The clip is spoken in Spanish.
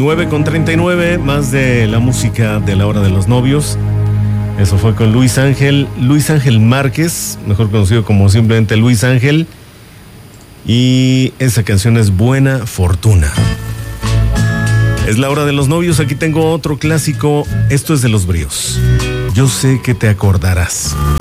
9:39, más de la música de la hora de los novios. Eso fue con Luis Ángel Márquez, mejor conocido como simplemente Luis Ángel. Y esa canción es Buena Fortuna. Es la hora de los novios. Aquí tengo otro clásico. Esto es de Los Bríos. Yo sé que te acordarás.